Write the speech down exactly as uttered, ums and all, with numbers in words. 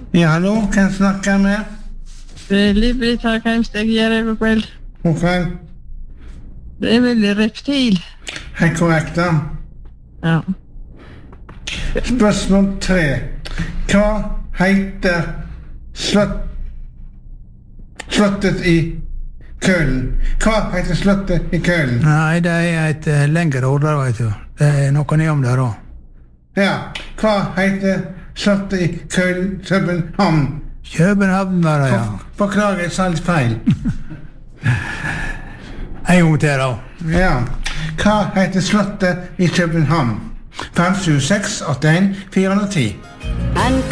Ja, hallo, kan jeg snakke med? Livet har kanskje jeg gjør over kveld. Ok, Det er vel reptil. helt korrekt da. Ja. Spørsmål tre. Hva heter slott, slottet i Køln? Hva heter slottet i Køln? Nei, det er et uh, lengre ord der, vet du. Det er noe nedom der også. Ja, hva heter slottet i Køln, København? København var det, ja. For, forklarer jeg sa litt feil. En gang til da. Ja, hva heter slottet i København? fem sju seks åtte en fire ti.